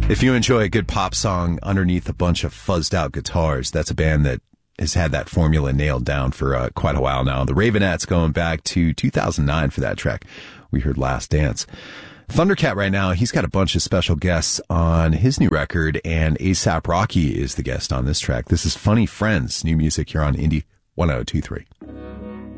If you enjoy a good pop song underneath a bunch of fuzzed out guitars, that's a band that has had that formula nailed down for quite a while now. The Ravenettes, going back to 2009 for that track. We heard Last Dance. Thundercat right now, he's got a bunch of special guests on his new record, and A$AP Rocky is the guest on this track. This is Funny Friends, new music here on Indie 1023.